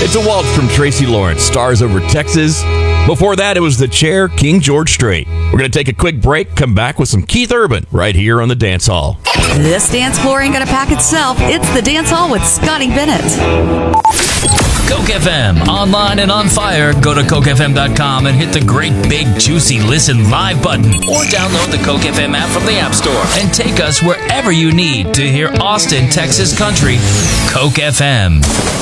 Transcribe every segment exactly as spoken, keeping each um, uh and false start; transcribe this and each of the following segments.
It's a waltz from Tracy Lawrence, Stars Over Texas. Before that, it was The Chair, King George Strait. We're going to take a quick break, come back with some Keith Urban right here on The Dance Hall. This dance floor ain't going to pack itself. It's The Dance Hall with Scotty Bennett. Coke F M, online and on fire. Go to coke f m dot com and hit the great big juicy listen live button, or download the Coke F M app from the App Store and take us wherever you need to hear Austin, Texas country. Coke F M.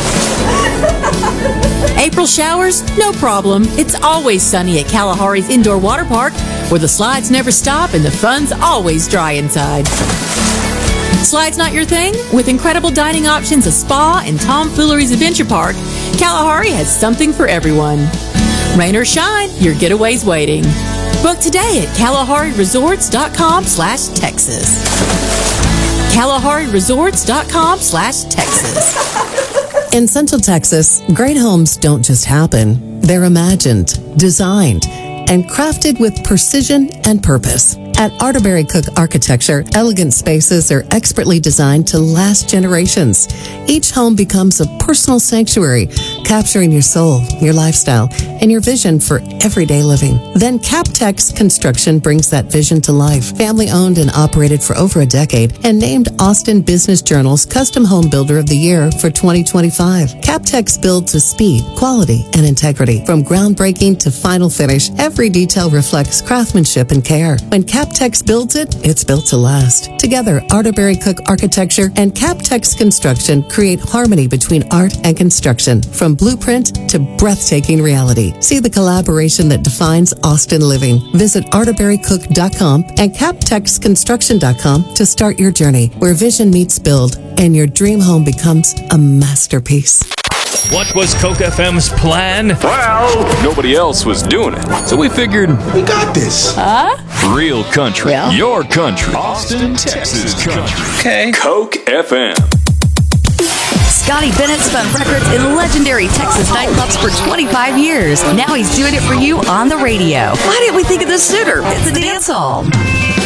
April showers? No problem. It's always sunny at Kalahari's Indoor Water Park, where the slides never stop and the fun's always dry inside. Slides not your thing? With incredible dining options, a spa, and Tomfoolery's Adventure Park, Kalahari has something for everyone. Rain or shine, your getaway's waiting. Book today at kalahari resorts dot com slash Texas. kalahari resorts dot com slash Texas. In Central Texas, great homes don't just happen. They're imagined, designed, and crafted with precision and purpose. At Arterberry Cook Architecture, elegant spaces are expertly designed to last generations. Each home becomes a personal sanctuary, capturing your soul, your lifestyle, and your vision for everyday living. Then Captex Construction brings that vision to life. Family owned and operated for over a decade and named Austin Business Journal's Custom Home Builder of the Year for twenty twenty-five. Captex builds with speed, quality, and integrity. From groundbreaking to final finish, every detail reflects craftsmanship and care. When Captex builds it, it's built to last. Together, Arterberry Cook Architecture and Captex Construction create harmony between art and construction, from blueprint to breathtaking reality. See the collaboration that defines Austin living. Visit arterberry cook dot com and captex construction dot com to start your journey, where vision meets build and your dream home becomes a masterpiece. What was Coke F M's plan? Well, nobody else was doing it. So we figured, we got this. Huh? Real country. Yeah. Your country. Austin, Texas country. Okay. Coke F M. Scotty Bennett spun records in legendary Texas nightclubs for twenty-five years. Now he's doing it for you on the radio. Why didn't we think of this sooner? It's a dance hall.